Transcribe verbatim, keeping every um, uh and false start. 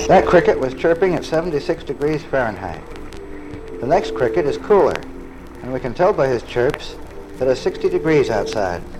That cricket was chirping at seventy-six degrees Fahrenheit. The next cricket is cooler, and we can tell by his chirps that it's sixty degrees outside.